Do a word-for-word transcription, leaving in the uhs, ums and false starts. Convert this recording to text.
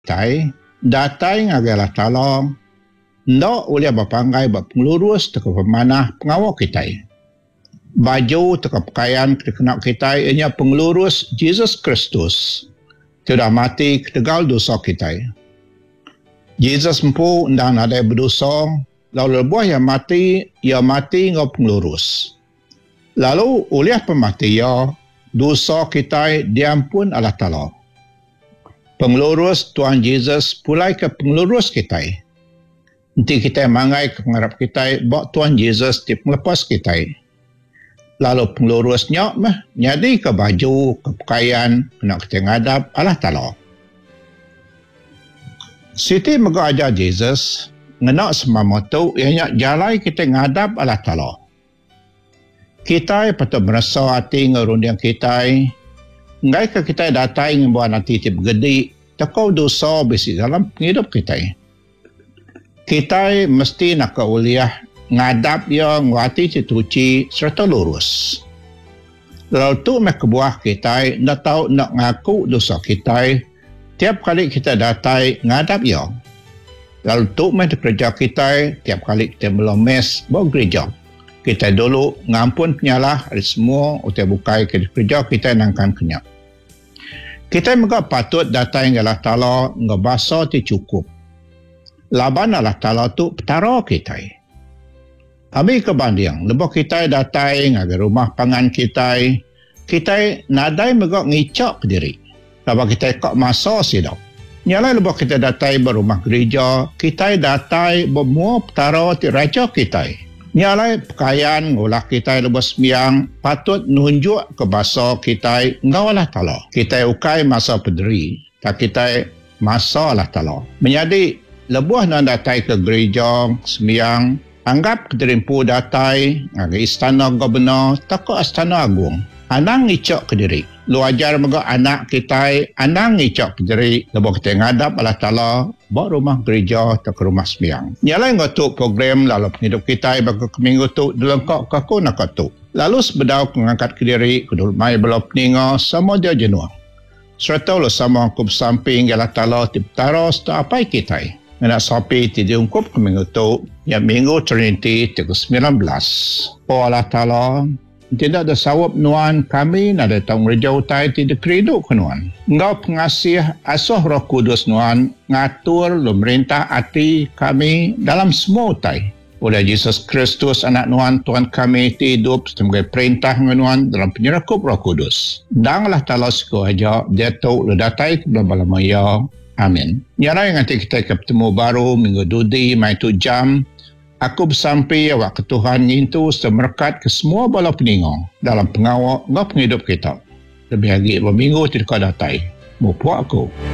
Tai, datai ngagalah talong, no ulia bapanggai bapengurus teka pemanah pengawal kita. Baju teka pakaian kenak kita ianya pengelurus Jesus Kristus. Tidak mati ketegal dosa kita. Jesus empu dan ada berdosa, lalu lebuah yang mati, ia mati ngau pengelurus. Lalu uliah pemati ia, dosa kita diampun Allah Ta'ala. Pengelurus Tuhan Yesus pulai ke pengelurus kita. Nanti kita mangai ke pengharap kita, bawa Tuhan Yesus di penglepas kita. Lalu pengelurusnya, jadi ke baju, ke pakaian, kena kita ngadap Allah Ta'ala. Siti mega ajar Yesus, ngenak semama tu, ianya jalai kita ngadap Allah Ta'ala. Kita patut merasa hati ngerundiang kita, ngai ke kita datai ngembuat nanti tip gede, takau dosa besi dalam hidup kita. Kita mesti nak ke uliah, ngadap ya nguati cituci serta lurus. Lalu tu mek kebuah kita, nak tahu nak ngaku dosa kita, tiap kali kita datai ngadap ya. Lalu tu mek kerja kita, tiap kali kita melomes bawa gereja. Kita dulu ngampun penyalah ada semua utai bukai kerja kita nangkan kenyak. Kita juga patut datai Allah Ta'ala ngebasa ti cukup. Laban Allah Ta'ala tu petara kita. Abi kebanding, lebih kita datai ngagai rumah pangan kita, kita nadai juga ngicak ke diri. Lepas kita kok masa sidau. Nyalai lebih kita datai berumah gereja, kita datai bermua petara ti raja kita. Nyalai pakaian ngolah kita lebas miang patut nunjuk ke bahasa kita ngau Allah Ta'ala. Kita ukai masa pederi, tak kita masa Allah Ta'ala. Menjadi lebuah nan datai ke gereja semiang, anggap kederimpu datai ngagi istana gubernur tak ke istana agung. Anang ngicak ke diri. Lu ajar juga anak kita, anang ngicak ke diri. Lepas kita ngadap Allah Ta'ala, bawa rumah gereja atau ke rumah sembiang. Nyalai ngotuk program lalu penghidup kita, bagi keminggu tu, dilengkap kaku nak katuk. Lalu sebedau mengangkat ke diri, kedul mai belau peninga, sama dia jenuh. Serta lu sama angkup samping Allah Ta'ala, tiptara setiap apa kita. Nak sapi ti diungkup keminggu tu, yang minggu Trinity tiga sembilan belas. Oh Allah Ta'ala, tidak ada sawap nuan kami nak datang gereja utai tidak keriduk ke nuan. Engkau pengasih asuh Roh Kudus nuan ngatur lu merintah hati kami dalam semua utai. Oleh Yesus Kristus anak nuan Tuhan kami hidup sebagai perintah nuan dalam penyerkup Roh Kudus. Dan Allah Ta'ala suku aja dia tu lu datai ke belum ya. Amin. Nyara yang nanti kita ketemu baru minggu dudi mai tu jam. Aku bersampai awak ke Tuhan itu semerkat ke semua bala peningong dalam pengawal dan penghidup kita. Lebih lagi berminggu tidak datai. Mupuak aku.